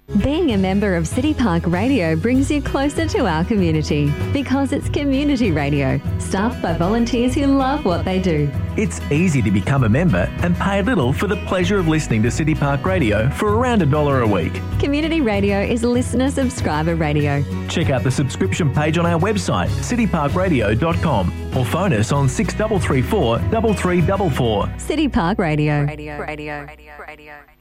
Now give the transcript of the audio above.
Being a member of City Park Radio brings you closer to our community because it's community radio, staffed by volunteers who love what they do. It's easy to become a member and pay little for the pleasure of listening to City Park Radio for around $1 a week. Community radio is listener subscriber radio. Check out the subscription page on our website, cityparkradio.com, or phone us on 6334 3344. City Park Radio. Radio.